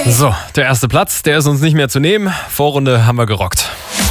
So, der erste Platz, der ist uns nicht mehr zu nehmen. Vorrunde haben wir gerockt.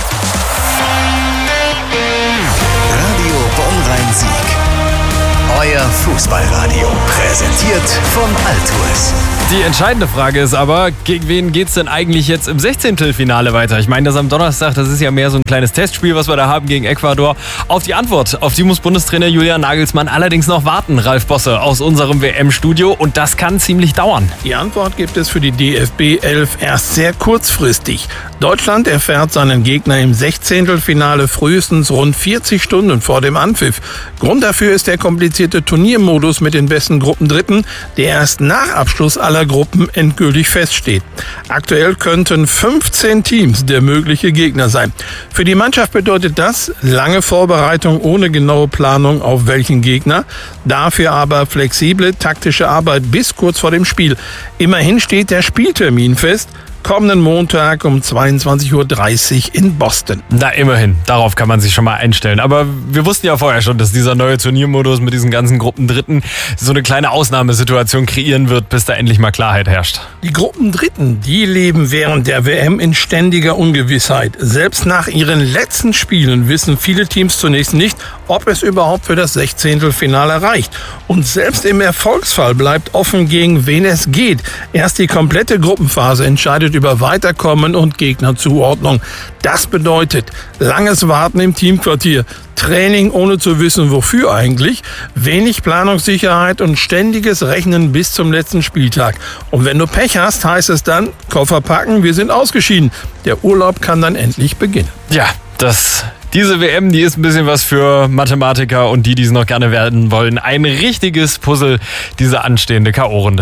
Radio Bonn-Rhein-Sieg. Euer Fußballradio. Präsentiert von Altours. Die entscheidende Frage ist aber, gegen wen geht's denn eigentlich jetzt im 16. Finale weiter? Ich meine, das am Donnerstag, das ist ja mehr so ein kleines Testspiel, was wir da haben gegen Ecuador. Auf die Antwort, auf die muss Bundestrainer Julian Nagelsmann allerdings noch warten, Ralf Bosse aus unserem WM-Studio. Und das kann ziemlich dauern. Die Antwort gibt es für die DFB 11 erst sehr kurzfristig. Deutschland erfährt seinen Gegner im 16. Finale frühestens rund 40 Stunden vor dem Anpfiff. Grund dafür ist der komplizierte Turniermodus mit den besten Gruppendritten, der erst nach Abschluss aller Gruppen endgültig feststeht. Aktuell könnten 15 Teams der mögliche Gegner sein. Für die Mannschaft bedeutet das lange Vorbereitung ohne genaue Planung auf welchen Gegner, dafür aber flexible taktische Arbeit bis kurz vor dem Spiel. Immerhin steht der Spieltermin fest. Kommenden Montag um 22:30 Uhr in Boston. Na, immerhin. Darauf kann man sich schon mal einstellen. Aber wir wussten ja vorher schon, dass dieser neue Turniermodus mit diesen ganzen Gruppendritten so eine kleine Ausnahmesituation kreieren wird, bis da endlich mal Klarheit herrscht. Die Gruppendritten, die leben während der WM in ständiger Ungewissheit. Selbst nach ihren letzten Spielen wissen viele Teams zunächst nicht, ob es überhaupt für das 16. Finale reicht. Und selbst im Erfolgsfall bleibt offen, gegen wen es geht. Erst die komplette Gruppenphase entscheidet über Weiterkommen und Gegnerzuordnung. Das bedeutet langes Warten im Teamquartier, Training ohne zu wissen wofür eigentlich, wenig Planungssicherheit und ständiges Rechnen bis zum letzten Spieltag. Und wenn du Pech hast, heißt es dann, Koffer packen, wir sind ausgeschieden. Der Urlaub kann dann endlich beginnen. Ja, diese WM, die ist ein bisschen was für Mathematiker und die es noch gerne werden wollen. Ein richtiges Puzzle, diese anstehende K.O.-Runde.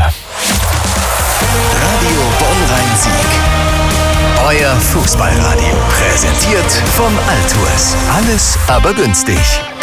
Radio Bonn-Rhein-Sieg. Euer Fußballradio. Präsentiert von Altours. Alles aber günstig.